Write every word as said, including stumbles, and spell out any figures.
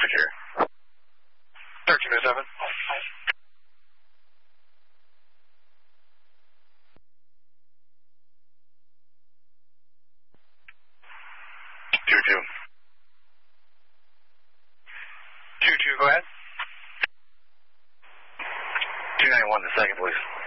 secure. thirteen oh seven. two two. two two, go ahead. two ninety-one to second, please.